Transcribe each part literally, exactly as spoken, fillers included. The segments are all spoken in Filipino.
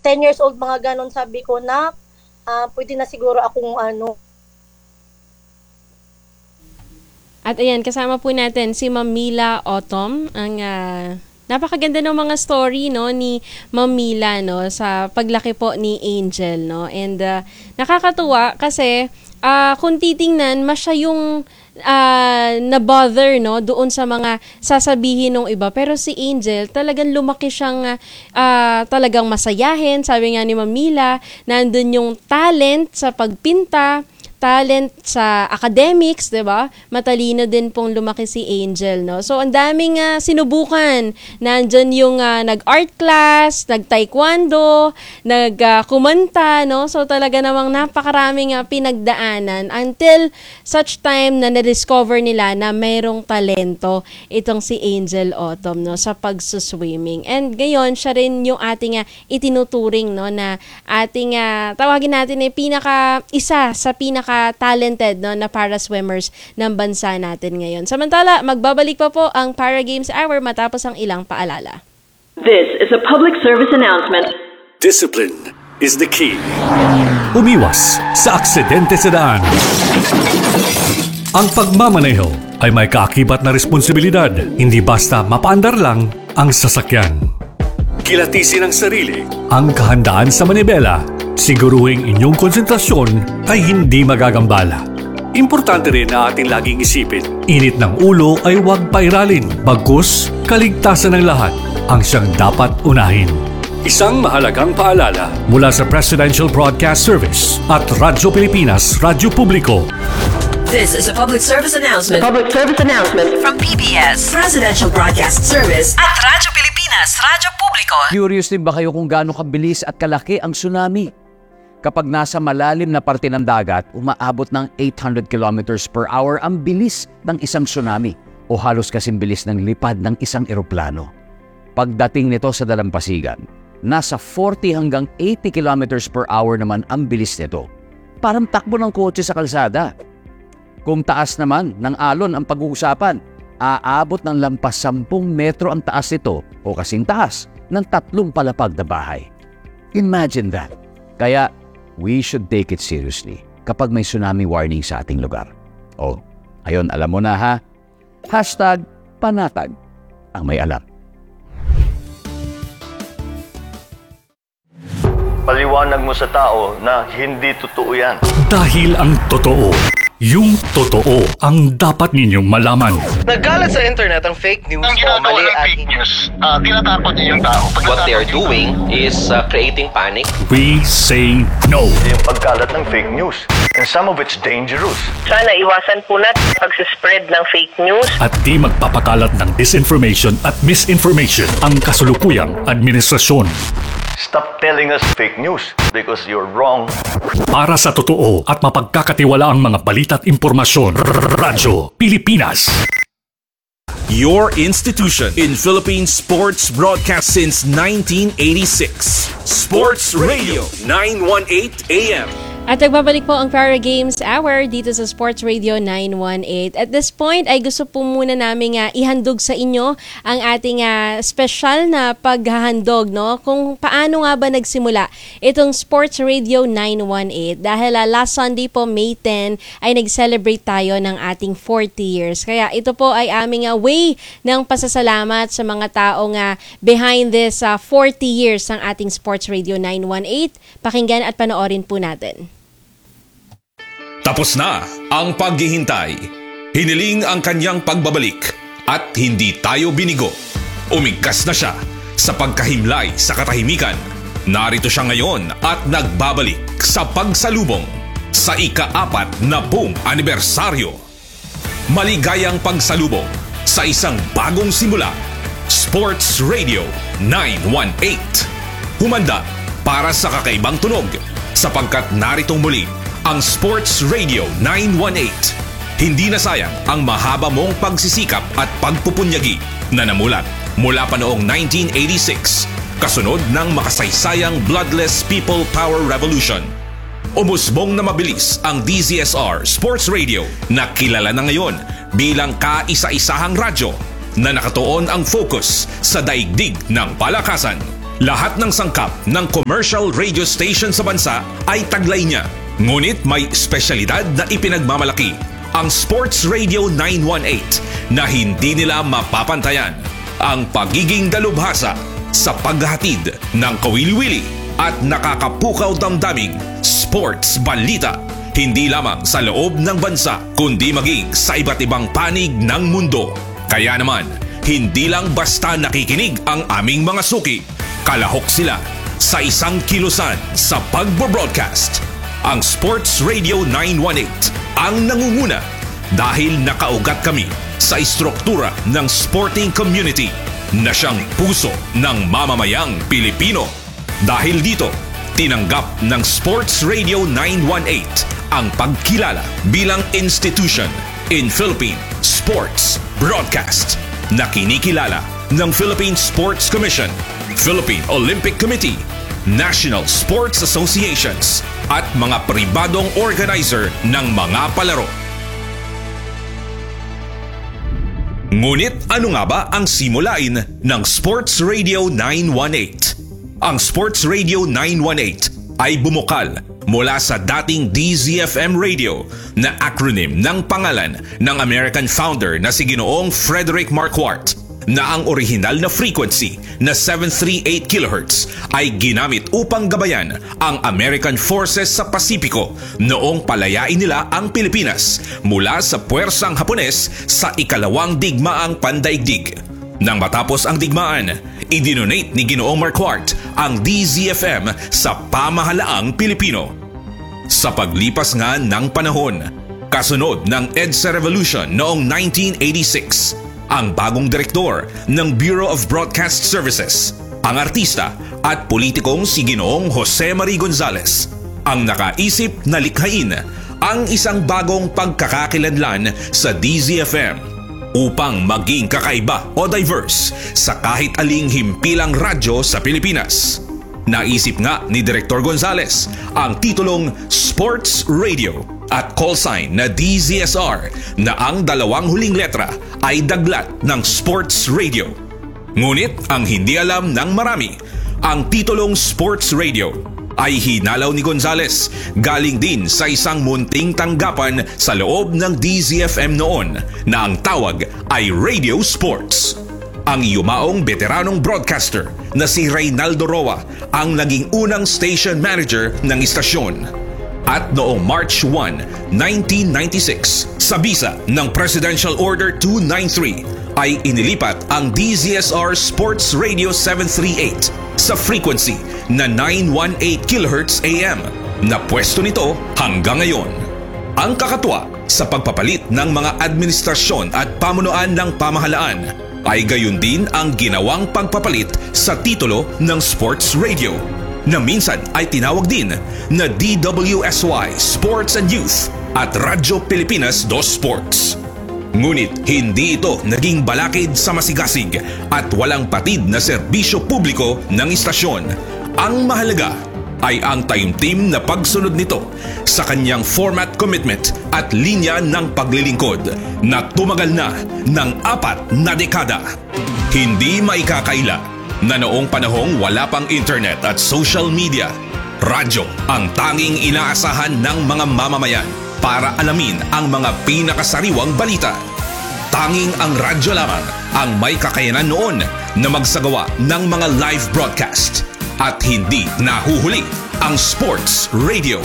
ten years old, mga ganon, sabi ko na uh, pwede na siguro akong ano. At ayan, kasama po natin si Ma'am Mila Autumn, ang uh, napakaganda ng mga story, no, ni Ma'am Mila, no, sa paglaki po ni Angel, no. And uh, nakakatuwa kasi uh, kung titingnan, mas siya yung uh, na-bother, no, doon sa mga sasabihin ng iba. Pero si Angel, talagang lumaki siyang uh, talagang masayahin. Sabi nga ni Ma'am Mila, nandun yung talent sa pagpinta, talent sa academics, 'di ba? Matalino din pong lumaki si Angel, no. So ang daming uh, sinubukan. Nandiyan yung uh, nag-art class, nag-taekwondo, nag-kumanta, uh, no. So talaga namang napakaraming uh, pinagdaanan until such time na na-discover nila na mayroong talento itong si Angel Autumn, no, sa pagsuswimming. And ngayon siya rin yung ating uh, itinuturing, no, na ating uh, tawagin natin ay pinaka isa sa pinaka talented, no, na para swimmers ng bansa natin ngayon. Samantala, magbabalik pa po ang Para Games Hour matapos ang ilang paalala. This is a public service announcement. Discipline is the key. Umiwas sa aksidente sa daan. Ang pagmamaneho ay may kaakibat na responsibilidad, hindi basta mapaandar lang ang sasakyan. Kilatisin ang sarili, ang kahandaan sa manibela. Siguruhing inyong konsentrasyon ay hindi magagambala. Importante rin na ating laging isipin, init ng ulo ay huwag pairalin, bagkus kaligtasan ng lahat ang siyang dapat unahin. Isang mahalagang paalala mula sa Presidential Broadcast Service at Radyo Pilipinas, Radyo Publiko. This is a public service announcement. Public service announcement from P B S, Presidential Broadcast Service at Radyo Pilipinas, Radyo Publiko. Curious din ba kayo kung gaano kabilis at kalaki ang tsunami? Kapag nasa malalim na parte ng dagat, umaabot ng eight hundred kilometers per hour ang bilis ng isang tsunami o halos kasing bilis ng lipad ng isang eroplano. Pagdating nito sa dalampasigan, nasa forty hanggang eighty kilometers per hour naman ang bilis nito. Parang takbo ng kotse sa kalsada. Kung taas naman ng alon ang pag-uusapan, aabot ng lampas sampung metro ang taas nito o kasing taas ng tatlong palapag na bahay. Imagine that. Kaya, we should take it seriously kapag may tsunami warning sa ating lugar. O, ayun, alam mo na ha? Hashtag panatag ang may alam. Paliwanag mo sa tao na hindi totoo yan. Dahil ang totoo, yung totoo ang dapat ninyong malaman. Nagkalat sa internet ang fake news. Ang ginagawa ng fake news, uh, tinatakot niyo yung tao. What they are doing is uh, creating panic. We say no. Yung pagkalat ng fake news. And some of it's dangerous. Sana iwasan po natin pag-spread ng fake news. At di magpapakalat ng disinformation at misinformation ang kasulukuyang administrasyon. Stop telling us fake news because you're wrong. Para sa totoo at mapagkakatiwalaang mga balita at impormasyon, Radyo Pilipinas. Your institution in Philippine sports broadcast since nineteen eighty-six. Sports Radio nine eighteen A M. At nagbabalik po ang Para Games Hour dito sa Sports Radio nine eighteen. At this point ay gusto po muna namin uh, ihandog sa inyo ang ating uh, special na paghahandog, no? Kung paano nga ba nagsimula itong Sports Radio nine eighteen. Dahil uh, last Sunday po, May tenth, ay nag-celebrate tayo ng ating forty years. Kaya ito po ay aming uh, way ng pasasalamat sa mga taong uh, behind this uh, forty years ng ating Sports Radio nine eighteen. Pakinggan at panoorin po natin. Tapos na ang paghihintay. Hiniling ang kanyang pagbabalik at hindi tayo binigo. Umigkas na siya sa pagkahimlay sa katahimikan. Narito siya ngayon at nagbabalik sa pagsalubong sa ika-apat na buong anibersaryo. Maligayang pagsalubong sa isang bagong simula. Sports Radio nine eighteen. Humanda para sa kakaibang tunog sapagkat naritong muli ang Sports Radio nine eighteen. Hindi na sayang ang mahaba mong pagsisikap at pagpupunyagi na namulat mula pa noong nineteen eighty-six, kasunod ng makasaysayang Bloodless People Power Revolution. Umusbong na mabilis ang D Z S R Sports Radio na kilala na ngayon bilang kaisa-isahang radyo na nakatuon ang focus sa daigdig ng palakasan, Lahat ng sangkap ng commercial radio station sa bansa ay taglay niya. Ngunit may espesyalidad na ipinagmamalaki, ang Sports Radio nine one eight, na hindi nila mapapantayan. Ang pagiging dalubhasa sa paghahatid ng kawili-wili at nakakapukaw damdaming sports balita, hindi lamang sa loob ng bansa kundi maging sa iba't ibang panig ng mundo. Kaya naman, hindi lang basta nakikinig ang aming mga suki, kalahok sila sa isang kilusan sa pagbo-broadcast. Ang Sports Radio nine one eight ang nangunguna dahil nakaugat kami sa istruktura ng sporting community na siyang puso ng mamamayang Pilipino. Dahil dito, tinanggap ng Sports Radio nine one eight ang pagkilala bilang institution in Philippine sports broadcast na kinikilala ng Philippine Sports Commission, Philippine Olympic Committee, National Sports Associations at mga pribadong organizer ng mga palaro. Ngunit ano nga ba ang simulain ng Sports Radio nine one eight? Ang Sports Radio nine one eight ay bumukal mula sa dating D Z F M Radio na acronym ng pangalan ng American founder na si Ginoong Frederick Marquardt, na ang orihinal na frequency na seven thirty-eight kilohertz ay ginamit upang gabayan ang American forces sa Pasipiko noong palayain nila ang Pilipinas mula sa puwersang Hapones sa ikalawang digmaang pandaigdig. Nang matapos ang digmaan, idinonate ni Ginoong Marquardt ang D Z F M sa pamahalaang Pilipino. Sa paglipas nga ng panahon, kasunod ng EDSA Revolution noong nineteen eighty-six, ang bagong direktor ng Bureau of Broadcast Services, ang artista at politikong si Ginoong Jose Marie Gonzales, ang nakaisip na likhain ang isang bagong pagkakakilanlan sa D Z F M upang maging kakaiba o diverse sa kahit aling himpilang radyo sa Pilipinas. Naisip nga ni Direktor Gonzales ang titulong Sports Radio at call sign na D Z S R na ang dalawang huling letra ay daglat ng Sports Radio. Ngunit ang hindi alam ng marami, ang titulong Sports Radio ay hinalaw ni Gonzales galing din sa isang munting tanggapan sa loob ng D Z F M noon na ang tawag ay Radio Sports. Ang yumaong veteranong broadcaster na si Reynaldo Roa ang naging unang station manager ng istasyon. At noong March first, nineteen ninety-six, sa bisa ng Presidential Order two ninety-three, ay inilipat ang D Z S R Sports Radio seven thirty-eight sa frequency na nine eighteen kilohertz A M na pwesto nito hanggang ngayon. Ang kakatuwa sa pagpapalit ng mga administrasyon at pamunuan ng pamahalaan ay gayon din ang ginawang pagpapalit sa titulo ng Sports Radio, na minsan ay tinawag din na D W S Y Sports and Youth at Radyo Pilipinas dos Sports. Ngunit hindi ito naging balakid sa masigasig at walang patid na serbisyo publiko ng istasyon. Ang mahalaga ay ang taimtim na pagsunod nito sa kanyang format commitment at linya ng paglilingkod na tumagal na ng apat na dekada. Hindi maikakaila na noong panahong wala pang internet at social media, radyo ang tanging inaasahan ng mga mamamayan para alamin ang mga pinakasariwang balita. Tanging ang radyo lamang ang may kakayanan noon na magsagawa ng mga live broadcast at hindi nahuhuli ang Sports Radio.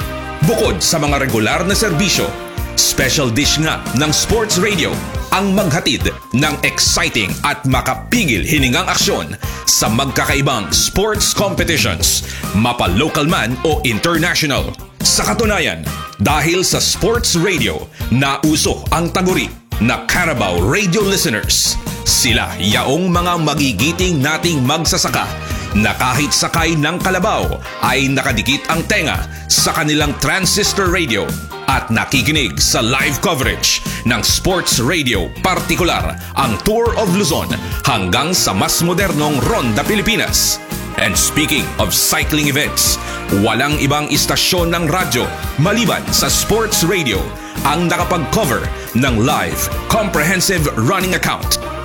Bukod sa mga regular na serbisyo, special dish nga ng Sports Radio ang maghatid ng exciting at makapigil hiningang aksyon sa magkakaibang sports competitions, mapa-local man o international. Sa katunayan, dahil sa Sports Radio, nauso ang taguri na Carabao Radio listeners. Sila yaong mga magigiting nating magsasaka na kahit sakay ng kalabaw ay nakadikit ang tenga sa kanilang transistor radio at nakikinig sa live coverage ng Sports Radio, partikular ang Tour of Luzon hanggang sa mas modernong Ronda Pilipinas. And speaking of cycling events, walang ibang istasyon ng radyo maliban sa Sports Radio ang nakapag-cover ng live comprehensive running account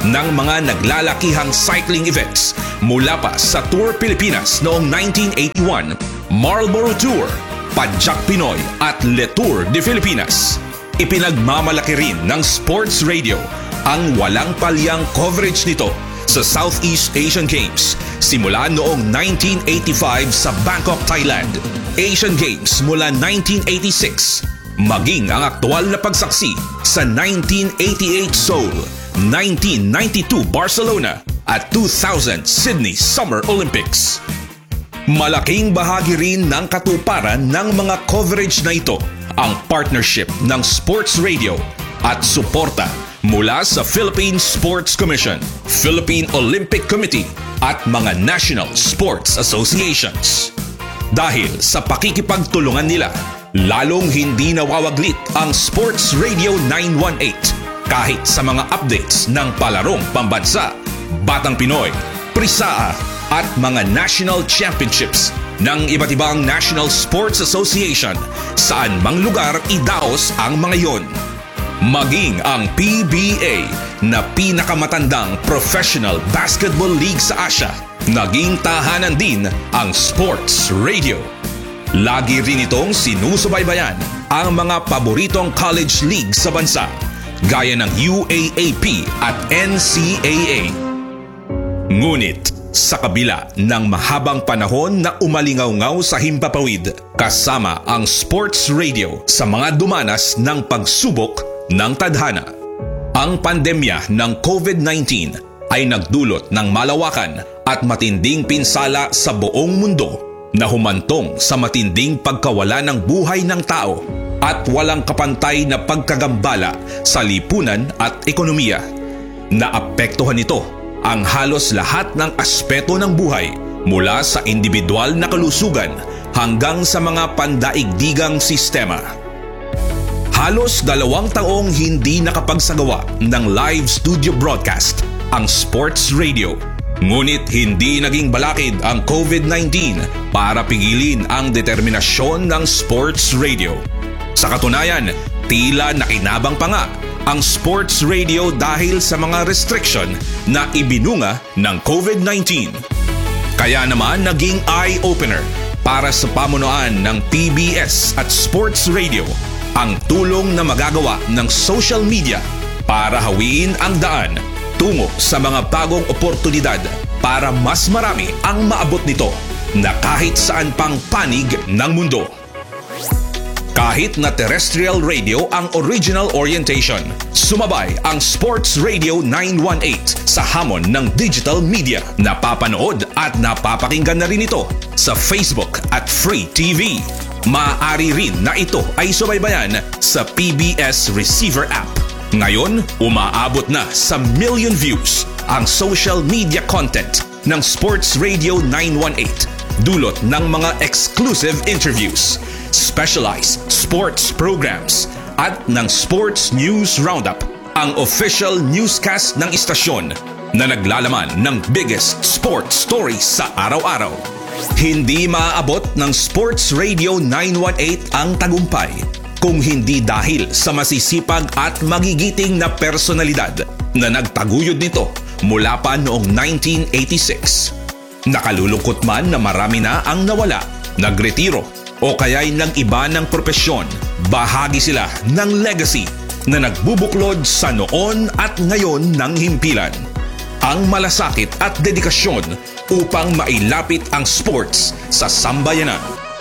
ng mga naglalakihang cycling events mula pa sa Tour Pilipinas noong nineteen eighty-one, Marlboro Tour, Padjak Pinoy at Le Tour de Filipinas. Ipinagmamalaki rin ng Sports Radio ang walang palyang coverage nito sa Southeast Asian Games simula noong nineteen eighty-five sa Bangkok, Thailand, Asian Games mula nineteen eighty-six, maging ang aktwal na pagsaksi sa nineteen eighty-eight Seoul, nineteen ninety-two Barcelona at two thousand Sydney Summer Olympics. Malaking bahagi rin ng katuparan ng mga coverage na ito ang partnership ng Sports Radio at suporta mula sa Philippine Sports Commission, Philippine Olympic Committee at mga national sports associations. Dahil sa pakikipagtulungan nila, lalong hindi nawawaglit ang Sports Radio nine one eight kahit sa mga updates ng palarong pambansa, Batang Pinoy, Prisaa at mga national championships ng iba't ibang National Sports Association saan mang lugar idaos ang mga yon. Maging ang P B A na pinakamatandang professional basketball league sa Asia, naging tahanan din ang Sports Radio. Lagi rin itong sinusubaybayan ang mga paboritong college league sa bansa, gaya ng U A A P at N C A A. Ngunit sa kabila ng mahabang panahon na umalingaw-ngaw sa himpapawid, kasama ang Sports Radio sa mga dumanas ng pagsubok ng tadhana. Ang pandemya ng COVID nineteen ay nagdulot ng malawakan at matinding pinsala sa buong mundo na humantong sa matinding pagkawala ng buhay ng tao at walang kapantay na pagkagambala sa lipunan at ekonomiya. Naapektuhan ito ang halos lahat ng aspeto ng buhay mula sa individual na kalusugan hanggang sa mga pandaigdigang sistema. Halos dalawang taong hindi nakapagsagawa ng live studio broadcast ang Sports Radio. Ngunit hindi naging balakid ang COVID nineteen para pigilin ang determinasyon ng Sports Radio. Sa katunayan, tila nakinabang pa nga ang Sports Radio dahil sa mga restriction na ibinunga ng COVID nineteen. Kaya naman naging eye-opener para sa pamunuan ng P B S at Sports Radio ang tulong na magagawa ng social media para hawiin ang daan tungo sa mga bagong oportunidad para mas marami ang maabot nito na kahit saan pang panig ng mundo. Kahit na terrestrial radio ang original orientation, sumabay ang Sports Radio nine one eight sa hamon ng digital media. Napapanood at napapakinggan na rin ito sa Facebook at Free T V. Maaari rin na ito ay subaybayan sa P B S Receiver app. Ngayon, umaabot na sa million views ang social media content ng Sports Radio nine one eight, dulot ng mga exclusive interviews, specialized sports programs at ng Sports News Roundup, ang official newscast ng istasyon na naglalaman ng biggest sports stories sa araw-araw. Hindi maaabot ng Sports Radio nine one eight ang tagumpay kung hindi dahil sa masisipag at magigiting na personalidad na nagtaguyod nito mula pa noong nineteen eighty-six. Nakalulungkot man na marami na ang nawala, nagretiro o kaya'y nag-iba ng propesyon, bahagi sila ng legacy na nagbubuklod sa noon at ngayon ng himpilan. Ang malasakit at dedikasyon upang mailapit ang sports sa sambayanan.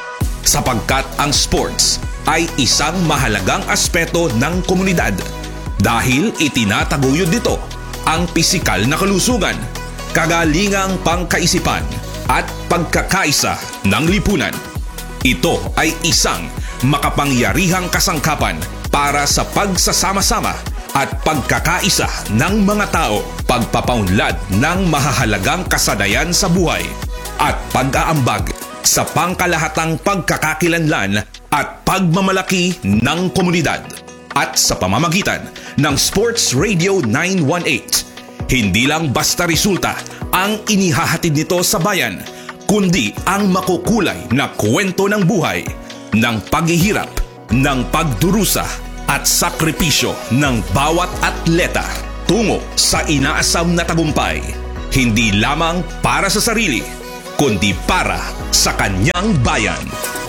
Sapagkat ang sports ay isang mahalagang aspeto ng komunidad dahil itinataguyod nito ang pisikal na kalusugan, kagalingang pangkaisipan at pagkakaisa ng lipunan. Ito ay isang makapangyarihang kasangkapan para sa pagsasama-sama at pagkakaisa ng mga tao, pagpapaunlad ng mahahalagang kasanayan sa buhay at pag-aambag sa pangkalahatang pagkakakilanlan at pagmamalaki ng komunidad. At sa pamamagitan ng Sports Radio nine one eight, hindi lang basta resulta ang inihahatid nito sa bayan, kundi ang makukulay na kwento ng buhay, ng paghihirap, ng pagdurusa at sakripisyo ng bawat atleta patungo sa inaasam na tagumpay. Hindi lamang para sa sarili, kundi para sa kanyang bayan.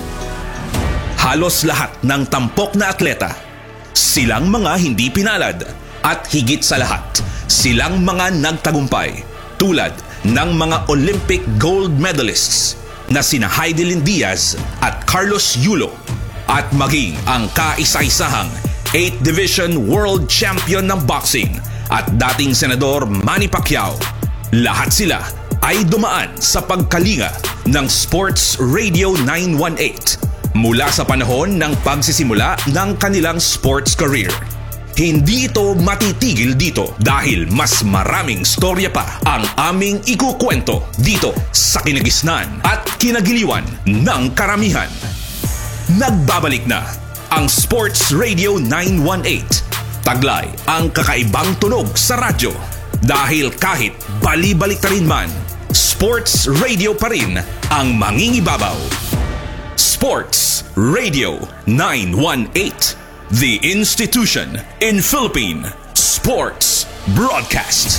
Halos lahat ng tampok na atleta, silang mga hindi pinalad at higit sa lahat, silang mga nagtagumpay tulad ng mga Olympic gold medalists na sina Heidelin Diaz at Carlos Yulo at maging ang kaisa-isahang eighth Division World Champion ng boxing at dating Senador Manny Pacquiao. Lahat sila ay dumaan sa pagkalinga ng Sports Radio nine one eight mula sa panahon ng pagsisimula ng kanilang sports career. Hindi ito matitigil dito dahil mas maraming storya pa ang aming ikukwento dito sa kinagisnan at kinagiliwan ng karamihan. Nagbabalik na ang Sports Radio nine one eight. Taglay ang kakaibang tunog sa radyo dahil kahit bali-balik na rin man, Sports Radio pa rin ang mangingibabaw. Sports Radio nine one eight. The institution in Philippine sports broadcast.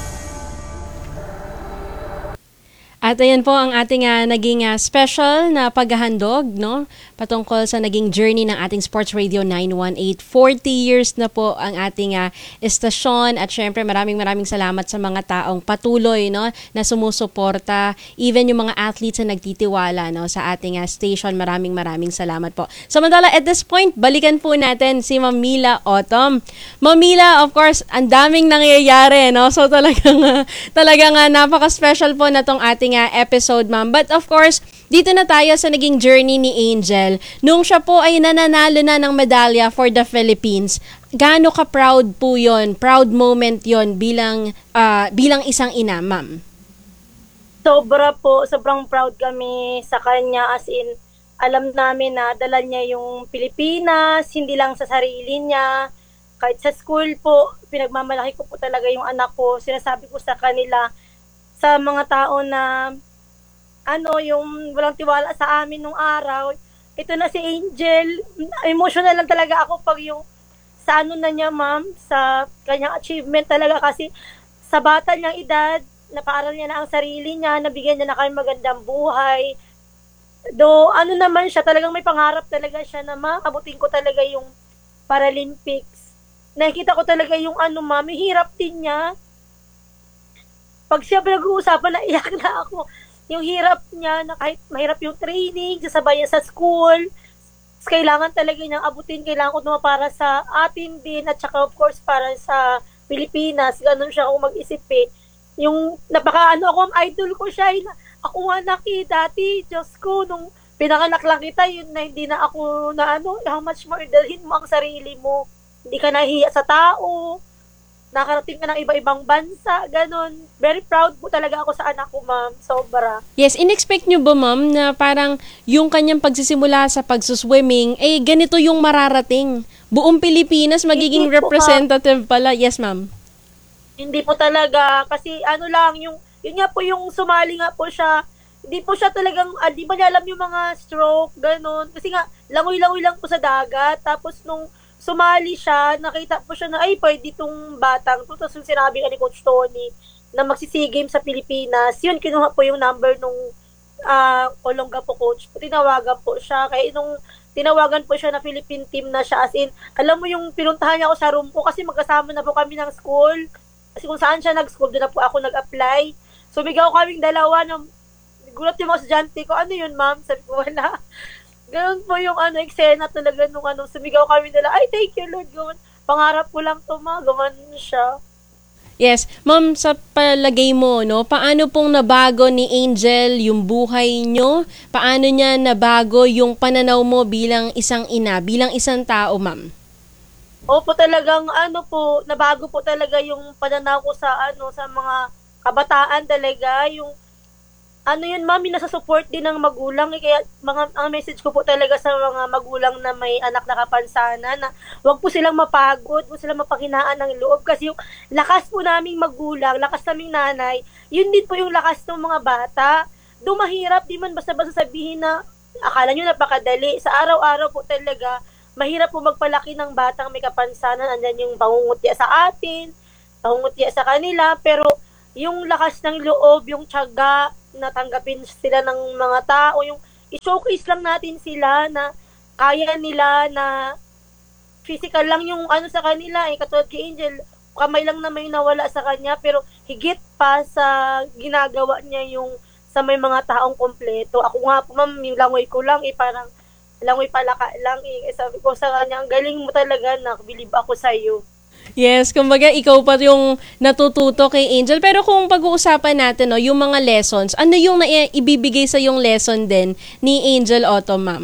At ayan po ang ating uh, naging uh, special na paghahandog, no? Patungkol sa naging journey ng ating Sports Radio nine one eight. forty years na po ang ating uh, estasyon at syempre maraming maraming salamat sa mga taong patuloy, no, na sumusuporta, even yung mga athletes na nagtitiwala, no, sa ating uh, station. Maraming maraming salamat po. Samantala, at this point, balikan po natin si Ma'am Mila Autumn. Ma'am Mila, of course, ang daming nangyayari, no? So talagang uh, talagang uh, napaka-special po na tong ating uh, episode, ma'am. But of course, dito na tayo sa naging journey ni Angel. Nung siya po ay nananalo na ng medalya for the Philippines, gaano ka-proud po yon? Proud moment yon bilang, uh, bilang isang ina, ma'am? Sobra po, sobrang proud kami sa kanya, as in, alam namin na dala niya yung Pilipinas, hindi lang sa sarili niya, kahit sa school po, pinagmamalaki ko po talaga yung anak ko. Sinasabi ko sa kanila, sa mga tao na ano, yung walang tiwala sa amin nung araw, ito na si Angel. Emotional lang talaga ako pag yung sa ano na niya, ma'am, sa kanyang achievement talaga, kasi sa bata niyang edad, napaaral niya na ang sarili niya, nabigyan niya na kami magandang buhay. Do ano naman siya, talagang may pangarap talaga siya na maabutin ko talaga yung Paralympics. Nakikita ko talaga yung ano, ma'am, hirap din niya. Pag siya pinag-uusapan, naiyak na ako. Yung hirap niya, na kahit mahirap yung training, sasabay niya sa school, kailangan talaga niyang abutin, kailangan ko naman para sa atin din, at saka of course para sa Pilipinas. Ganun siya kung mag-isip eh. Yung napaka ano ako, idol ko siya. Ako nga naki, dati, Diyos ko, nung pinanganak lang kita, yun na hindi na ako na ano, how much more dalhin mo ang sarili mo. Hindi ka nahiya sa tao. Nakarating ka ng iba-ibang bansa, ganun. Very proud po talaga ako sa anak ko, ma'am. Sobra. Yes, in-expect nyo ba, ma'am, na parang yung kanyang pagsisimula sa pagsuswimming, eh, ganito yung mararating? Buong Pilipinas magiging representative pala. Yes, ma'am. Hindi po talaga. Kasi ano lang, yung, yun nga po yung sumali nga po siya. Hindi po siya talagang, ah, di ba niya alam yung mga stroke, ganun. Kasi nga, langoy-langoy lang po sa dagat. Tapos nung sumali siya, nakita po siya na, ay, pwede itong batang to. Tapos yung sinabi ka ni Coach Tony na magsisigame sa Pilipinas, yun, kinuha po yung number nung uh, Olonga po, coach. Tinawagan po siya. Kaya nung tinawagan po siya na Philippine team na siya, as in, alam mo yung pinuntahan niya ako sa room ko kasi magkasama na po kami ng school. Kasi kung saan siya nag-school, doon na po ako nag-apply. So, bigaw kaming dalawa na, gulat yung mga estudyante ko, ano yun, ma'am? Sabi ko, wala. Ganun po yung ano, eksena talaga nung ano, sumigaw kami nila, ay, thank you, Lord, gawan. Pangarap ko lang to, ma, gawan siya. Yes. Ma'am, sa palagay mo, no, paano pong nabago ni Angel yung buhay nyo? Paano niya nabago yung pananaw mo bilang isang ina, bilang isang tao, ma'am? Opo, talagang ano po, nabago po talaga yung pananaw ko sa ano, sa mga kabataan talaga, yung ano yun, mami, nasa support din ng magulang. Eh, kaya mga, ang message ko po talaga sa mga magulang na may anak na kapansanan, na wag po silang mapagod, wag silang mapanghinaan ng loob. Kasi yung lakas po naming magulang, lakas naming nanay, yun din po yung lakas ng mga bata. Doon mahirap, di man basta-basta sabihin na, akala nyo napakadali. Sa araw-araw po talaga, mahirap po magpalaki ng batang may kapansanan. Andyan yung pangungutya sa atin, pangungutya sa kanila, pero yung lakas ng loob, yung tiyaga, natanggapin sila ng mga tao, yung i-showcase lang natin sila na kaya nila, na physical lang yung ano sa kanila, eh, katulad kay Angel, kamay lang na may nawala sa kanya, pero higit pa sa ginagawa niya yung sa may mga taong kompleto. Ako nga po, ma'am, yung langoy ko lang, eh, parang langoy palaka lang, eh, sabi ko sa kanya, ang galing mo talaga, nakabilib ako sa'yo. Yes, kumbaga ikaw pa yung natututo kay Angel. Pero kung pag-uusapan natin, no, yung mga lessons, ano yung na- ibibigay sa yung lesson din ni Angel Ottom, ma'am?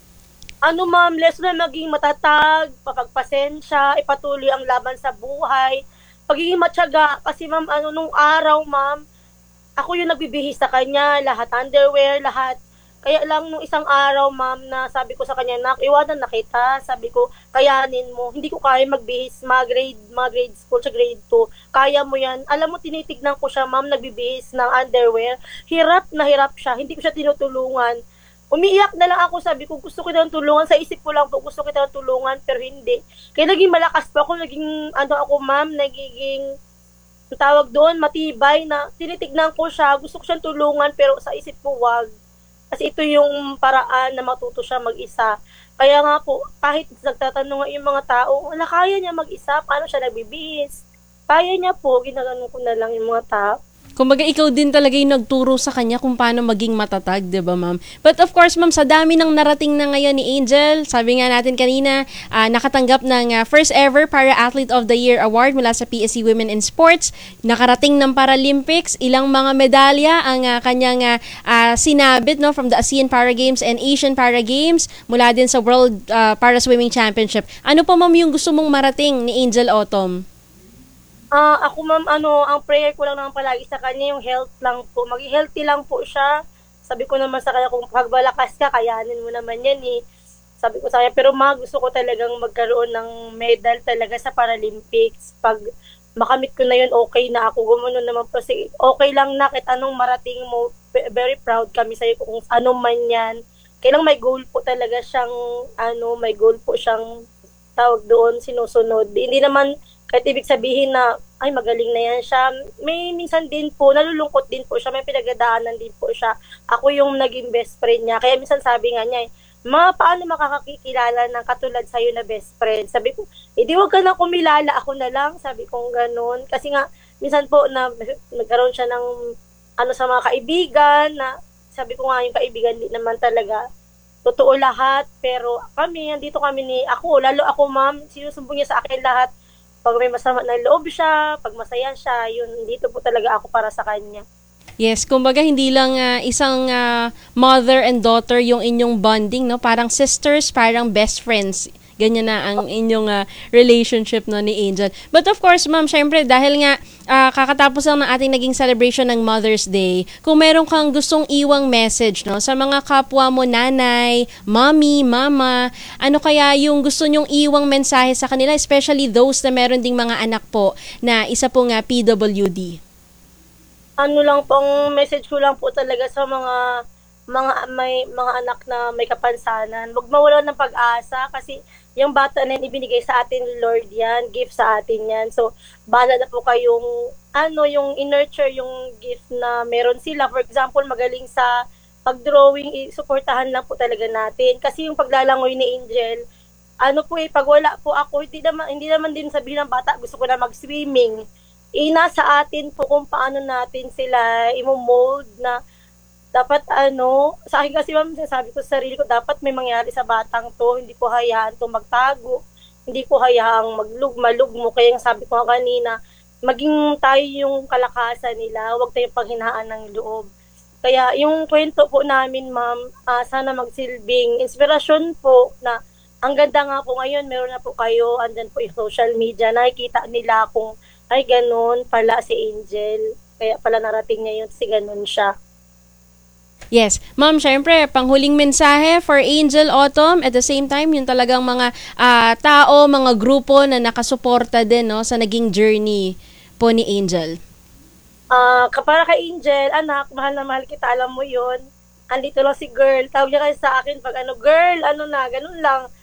Ano, ma'am, lesson na maging matatag, papagpasensya, ipatuloy ang laban sa buhay, pagiging matyaga. Kasi, ma'am, ano, nung araw, ma'am, ako yung nagbibihis sa kanya, lahat underwear, lahat. Kaya lang nung isang araw, ma'am, na sabi ko sa kanya, nak, iwanan na kita. Sabi ko, kayanin mo. Hindi ko kaya magbihis, mga grade, mga grade school sa grade two. Kaya mo yan. Alam mo, tinitignan ko siya, ma'am, nagbibihis ng underwear. Hirap na hirap siya. Hindi ko siya tinutulungan. Umiiyak na lang ako, sabi ko, gusto kita ng tulungan. Sa isip ko lang po, gusto kita ng tulungan, pero hindi. Kaya naging malakas pa ako, naging, ano ako, ma'am, nagiging, tawag doon, matibay na tinitignan ko siya. Gusto ko siyang tulungan, pero sa isip ko, wag. Kasi ito yung paraan na matuto siya mag-isa. Kaya nga po, kahit nagtatanong yung mga tao, wala, kaya niya mag-isa, paano siya nagbibihis? Kaya niya po, ginaganon ko na lang yung mga tao. Kumbaga, ikaw din talaga yung nagturo sa kanya kung paano maging matatag, di ba, ma'am? But of course, ma'am, sa dami ng narating na ngayon ni Angel, sabi nga natin kanina, uh, nakatanggap ng uh, first ever Para Athlete of the Year Award mula sa P S C Women in Sports, nakarating ng Paralympics, ilang mga medalya ang uh, kanyang uh, uh, sinabit, no, from the ASEAN Para Games and Asian Para Games, mula din sa World uh, Para Swimming Championship. Ano pa, ma'am, yung gusto mong marating ni Angel Ottom? Ah, uh, ako, ma'am, ano, ang prayer ko lang naman palagi sa kanya, yung health lang po. Maging healthy lang po siya. Sabi ko naman sa kanya, kung pagbalakas ka, kayanin mo naman yan eh. Sabi ko sa kanya, pero ma, gusto ko talagang magkaroon ng medal talaga sa Paralympics. Pag makamit ko na yun, okay na ako. Gumuno naman po, sige, okay lang na, kahit anong marating mo, very proud kami sa'yo kung ano man yan. Kailang may goal po talaga siyang, ano, may goal po siyang tawag doon, sinusunod. Hindi naman, kahit ibig sabihin na, ay, magaling na yan siya. May minsan din po, nalulungkot din po siya, may pinagdadaanan din po siya. Ako yung naging best friend niya. Kaya minsan sabi nga niya, ma, paano makakakilala ng katulad sa'yo na best friend? Sabi ko, edi wag ka na kumilala, ako na lang. Sabi ko, ganun. Kasi nga, minsan po, na, nagkaroon siya ng, ano, sa mga kaibigan, na, sabi ko nga, yung kaibigan din naman talaga, totoo lahat. Pero kami, andito kami ni, ako, lalo ako, ma'am, sinusumbong niya sa akin lahat. Pag may masama na loob siya, pag masaya siya, yun, dito po talaga ako para sa kanya. Yes, kumbaga hindi lang uh, isang uh, mother and daughter yung inyong bonding, no? Parang sisters, parang best friends. Ganyan na ang inyong uh, relationship, no, ni Angel. But of course, ma'am, syempre, dahil nga uh, kakatapos lang ng ating naging celebration ng Mother's Day, kung meron kang gustong iwang message, no, sa mga kapwa mo, nanay, mommy, mama, ano kaya yung gusto nyong iwang mensahe sa kanila, especially those na meron ding mga anak po na isa pong uh, P W D? Ano lang pong message ko lang po talaga sa mga mga may mga anak na may kapansanan. Huwag mawalan ng pag-asa kasi yung bata na yun, ibinigay sa atin ni Lord yan, gift sa atin yan. So, bahala na po kayong, ano, yung i-nurture yung gift na meron sila. For example, magaling sa pag-drawing, suportahan lang po talaga natin. Kasi yung paglalangoy ni Angel, ano po eh, pag wala po ako, hindi naman, hindi naman din sabihin ng bata, gusto ko na mag-swimming. Ina sa atin po kung paano natin sila imo-mold na dapat ano, sa akin kasi ma'am, sabi ko sa sarili ko, dapat may mangyari sa batang to, hindi ko hayaan to magtago, hindi ko hayaang maglugma-lugmo, kaya yung sabi ko kanina, maging tayo yung kalakasan nila, huwag tayong panghinaan ng loob. Kaya yung kwento po namin ma'am, uh, sana magsilbing inspirasyon po na ang ganda nga po ngayon, meron na po kayo, andyan po yung social media, nakikita nila kung ay ganun pala si Angel, kaya pala narating niya yun, si ganun siya. Yes. Ma'am, syempre, panghuling mensahe for Angel Ottom. At the same time, yung talagang mga uh, tao, mga grupo na nakasuporta din, no, sa naging journey po ni Angel. Uh, para kay Angel, anak, mahal na mahal kita, alam mo yun. Andito lang si girl. Tawag niya kasi sa akin pag ano, girl, ano na, ganun lang.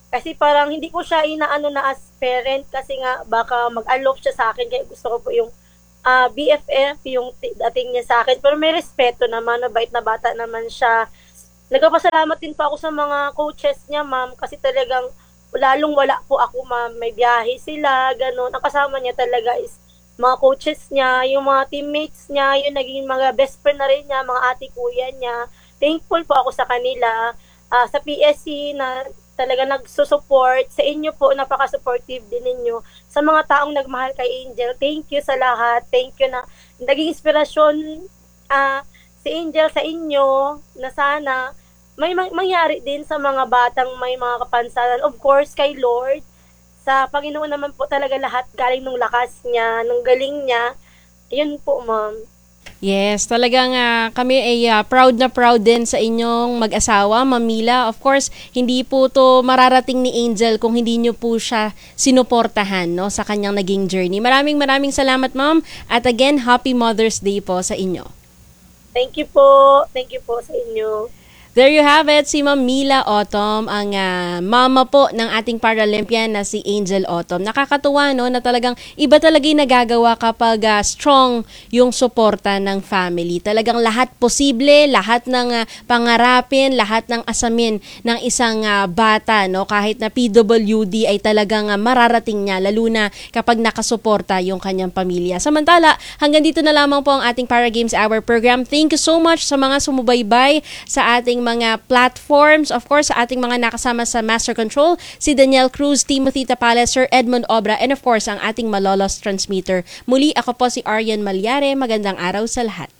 Kasi parang hindi ko siya inaano na as parent kasi nga baka mag-aloof siya sa akin kaya gusto ko po yung uh, B F F, yung dating niya sa akin. Pero may respeto naman, mabait na bata naman siya. Nagpapasalamat din po ako sa mga coaches niya, ma'am, kasi talagang lalong wala po ako, ma'am. May biyahe sila, ganun. Ang kasama niya talaga is mga coaches niya, yung mga teammates niya, yung naging mga best friend na rin niya, mga ate kuya niya. Thankful po ako sa kanila. Uh, sa P S C na talaga nagsusupport. Sa inyo po, napaka-supportive din ninyo. Sa mga taong nagmahal kay Angel, thank you sa lahat. Thank you na naging inspirasyon uh, si Angel sa inyo na sana may mangyari din sa mga batang may mga kapansanan. Of course, kay Lord. Sa Panginoon naman po talaga lahat galing ng lakas niya, ng galing niya. Yun po, ma'am. Yes, talagang uh, kami ay uh, proud na proud din sa inyong mag-asawa, Ma'am Mila. Of course, hindi po to mararating ni Angel kung hindi nyo po siya sinuportahan, no, sa kanyang naging journey. Maraming maraming salamat, Ma'am. At again, Happy Mother's Day po sa inyo. Thank you po. Thank you po sa inyo. There you have it, si Ma'am Mila Autumn, ang uh, mama po ng ating Paralympian na si Angel Autumn. Nakakatuwa, no, na talagang iba talaga yung nagagawa kapag uh, strong yung suporta ng family. Talagang lahat posible, lahat ng uh, pangarapin, lahat ng asamin ng isang uh, bata, no, kahit na P W D ay talagang uh, mararating niya, lalo na kapag nakasuporta yung kanyang pamilya. Samantala, hanggang dito na lamang po ang ating Para Games Hour program. Thank you so much sa mga sumubaybay sa ating mga platforms. Of course, sa ating mga nakasama sa Master Control, si Daniel Cruz, Timothy Tapales, Sir Edmund Obra, and of course, ang ating Malolos transmitter. Muli, ako po si Arian Malyare. Magandang araw sa lahat.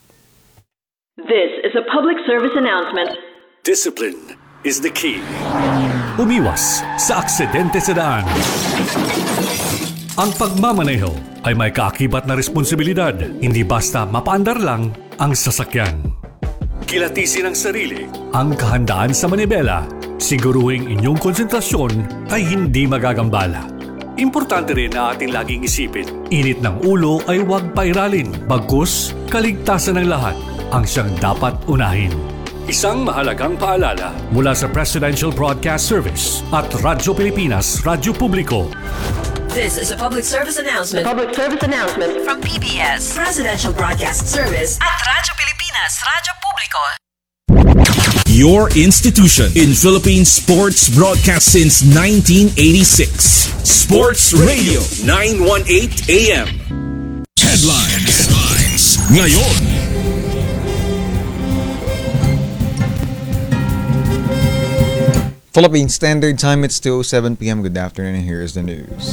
This is a public service announcement. Discipline is the key. Umiwas sa aksidente sa daan. Ang pagmamaneho ay may kaakibat na responsibilidad. Hindi basta mapaandar lang ang sasakyan. Kilatisin ang sarili, ang kahandaan sa manibela. Siguruhing inyong konsentrasyon ay hindi magagambala. Importante rin na ating laging isipin, init ng ulo ay huwag pairalin. Bagkus, kaligtasan ng lahat ang siyang dapat unahin. Isang mahalagang paalala mula sa Presidential Broadcast Service at Radyo Pilipinas, Radyo Publiko. This is a public service announcement. Public service announcement From P B S, Presidential Broadcast Service at Radyo Pilipinas, Radyo Publiko. Your institution in Philippine sports broadcast since nineteen eighty-six. Sports Radio nine eighteen A M. Headlines. Headlines. Ngayon. Philippine Standard Time, it's two oh seven p.m. Good afternoon, and here is the news.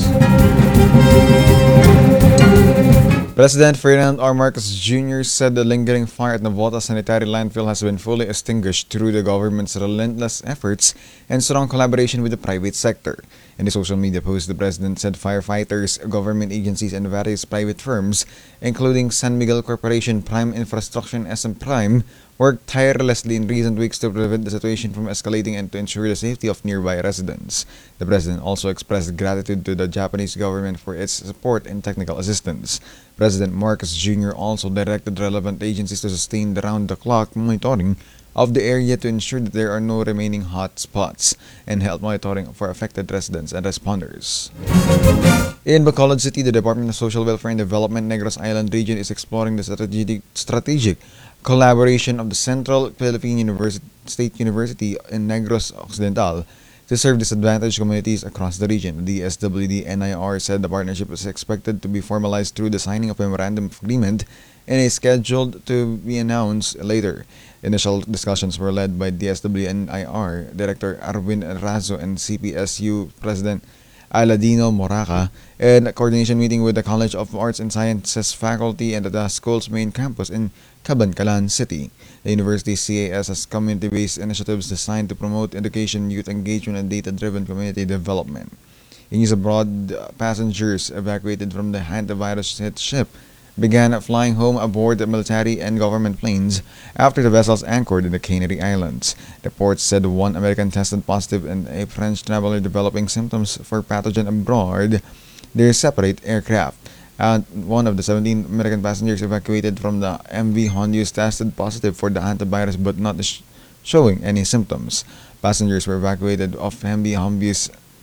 President Ferdinand R. Marcos Junior said the lingering fire at Navota Sanitary Landfill has been fully extinguished through the government's relentless efforts and strong collaboration with the private sector. In a social media post, the president said firefighters, government agencies, and various private firms, including San Miguel Corporation, Prime Infrastructure, and S M Prime, worked tirelessly in recent weeks to prevent the situation from escalating and to ensure the safety of nearby residents. The president also expressed gratitude to the Japanese government for its support and technical assistance. President Marcos Junior also directed relevant agencies to sustain the round-the-clock monitoring of the area to ensure that there are no remaining hot spots and health monitoring for affected residents and responders. In Bacolod City, the Department of Social Welfare and Development Negros Island Region is exploring the strategic, strategic collaboration of the Central Philippine University, State University in Negros Occidental to serve disadvantaged communities across the region. The D S W D N I R said the partnership is expected to be formalized through the signing of a memorandum of agreement and is scheduled to be announced later. Initial discussions were led by D S W N I R Director Arwin Razo and C P S U President Aladino Moraca in a coordination meeting with the College of Arts and Sciences faculty and at the school's main campus in Cabancalan City. The university's C A S has community-based initiatives designed to promote education, youth engagement, and data-driven community development. In news abroad, passengers evacuated from the hantavirus-hit ship began flying home aboard the military and government planes after the vessels anchored in the Canary Islands. Reports said one American tested positive and a French traveler developing symptoms for pathogen aboard their separate aircraft. And one of the seventeen American passengers evacuated from the M V Hondius tested positive for the hantavirus but not sh- showing any symptoms. Passengers were evacuated off M V Hondius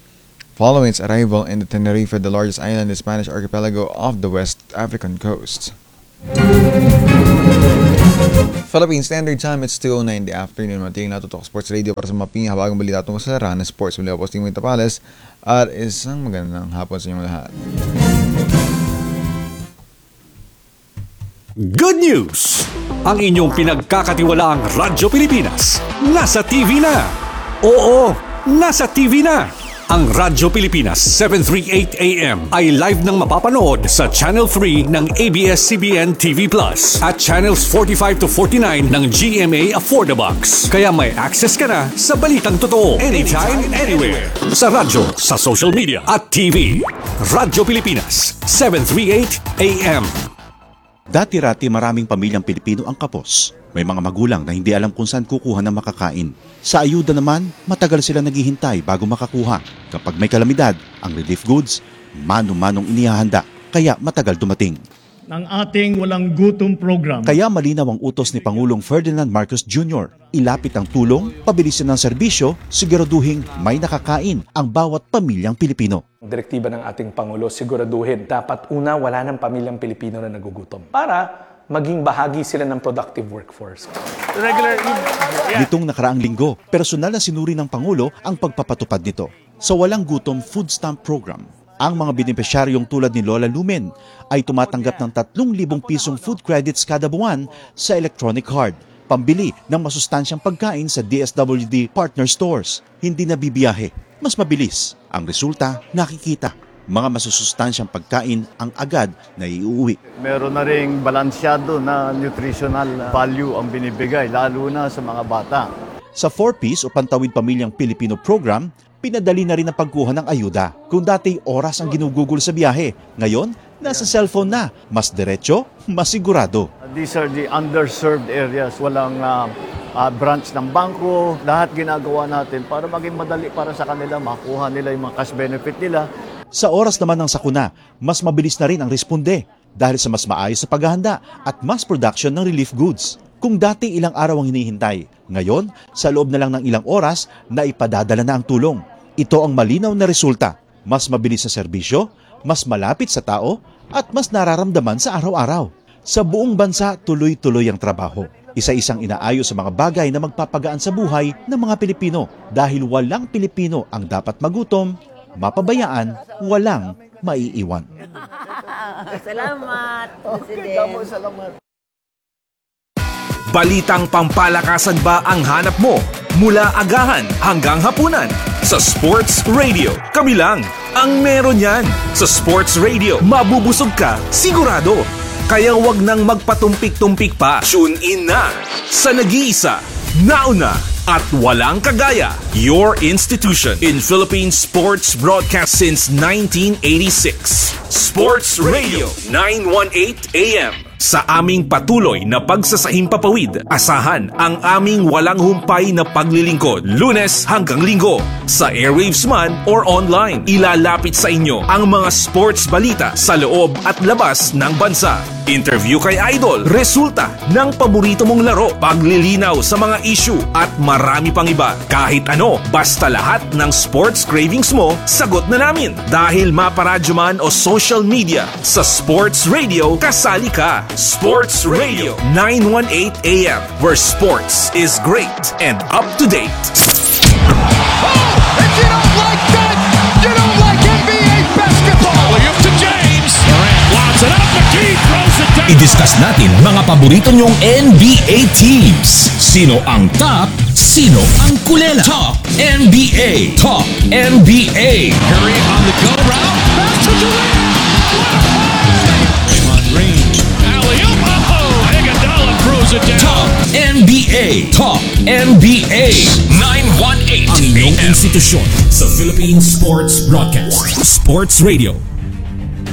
following its arrival in the Tenerife, the largest island in the Spanish archipelago off the West African coast. Philippine Standard Time, it's two oh nine in the afternoon. Matingin na Tutok Sports Radio para sa maping habagang balita tungkol sa larangan ng sports. Muli ako, Posting Mo Tapales, at isang magandang hapon sa inyong lahat. Good news! Ang inyong pinagkakatiwalaang Radyo Pilipinas nasa T V na. Oo, nasa T V na. Ang Radyo Pilipinas seven thirty-eight A M ay live nang mapapanood sa Channel three ng A B S C B N T V Plus at Channels forty-five to forty-nine ng G M A Affordabox. Kaya may access ka na sa balitang totoo anytime, anywhere. Sa radyo, sa social media at T V. Radyo Pilipinas seven thirty-eight A M. Dati-rati maraming pamilyang Pilipino ang kapos. May mga magulang na hindi alam kung saan kukuha ng makakain. Sa ayuda naman, matagal sila naghihintay bago makakuha. Kapag may kalamidad, ang relief goods, mano-manong inihahanda, kaya matagal dumating. Ng ating walang gutom program. Kaya malinaw ang utos ni Pangulong Ferdinand Marcos Junior Ilapit ang tulong, pabilisin ang serbisyo, siguraduhin may nakakain ang bawat pamilyang Pilipino. Direktiba ng ating Pangulo, siguraduhin dapat una wala ng pamilyang Pilipino na nagugutom para maging bahagi sila ng productive workforce. Regular yeah. Nitong nakaraang linggo, personal na sinuri ng Pangulo ang pagpapatupad nito. Sa Walang Gutom Food Stamp Program, ang mga benepisyaryong tulad ni Lola Lumen ay tumatanggap ng tatlong libong pisong food credits kada buwan sa electronic card, pambili ng masustansyang pagkain sa D S W D partner stores. Hindi na bibiyahe, mas mabilis. Ang resulta, nakikita. Mga masusustansyang pagkain ang agad na iuwi. Meron na ring balansyado na nutritional value ang binibigay, lalo na sa mga bata. Sa four piece o Pantawid Pamilyang Pilipino program, pinadali na rin ang pagkuha ng ayuda. Kung dati oras ang ginugugol sa biyahe, ngayon nasa cellphone na. Mas diretso, mas sigurado. These are the underserved areas. Walang uh, uh, branch ng bangko. Lahat ginagawa natin para maging madali para sa kanila, makuha nila yung mga cash benefit nila. Sa oras naman ng sakuna, mas mabilis na rin ang responde dahil sa mas maayos sa paghahanda at mass production ng relief goods. Kung dati ilang araw ang hinihintay, ngayon sa loob na lang ng ilang oras na ipadadala na ang tulong. Ito ang malinaw na resulta. Mas mabilis sa serbisyo, mas malapit sa tao at mas nararamdaman sa araw-araw. Sa buong bansa, tuloy-tuloy ang trabaho. Isa-isang inaayos sa mga bagay na magpapagaan sa buhay ng mga Pilipino dahil walang Pilipino ang dapat magutom, mapabayaan, walang maiiwan. Salamat, President. Salamat. Balitang pampalakasan ba ang hanap mo? Mula agahan hanggang hapunan. Sa Sports Radio, kami lang ang meron yan. Sa Sports Radio, mabubusog ka, sigurado. Kaya wag nang magpatumpik-tumpik pa. Tune in na sa nag-iisa, nauna, at walang kagaya, your institution in Philippine sports broadcast since nineteen eighty-six. Sports Radio nine eighteen A M. Sa aming patuloy na pagsasahimpapawid, asahan ang aming walang humpay na paglilingkod, Lunes hanggang Linggo. Sa airwaves man or online, ilalapit sa inyo ang mga sports balita sa loob at labas ng bansa. Interview kay Idol, resulta ng paborito mong laro, paglilinaw sa mga issue at marami pang iba. Kahit ano, basta lahat ng sports cravings mo, sagot na namin. Dahil maparadyo man o social media, sa Sports Radio, kasali ka. Sports Radio nine eighteen A M, where sports is great and up to date. Oh, if you don't like that, you don't like N B A basketball. Alley-oop to James. Durant wants it up. McGee throws it down. I-discuss natin mga paborito nyong N B A teams. Sino ang top? Sino ang kulela? Top N B A. Top N B A. Curry on the go route. Pass to Durant. Draymond Green. Alley-oop. Oh, Iguodala throws it down. Top N B A. Top N B A. nine eighteen ang inyong institusyon sa Philippine Sports Broadcast. Sports Radio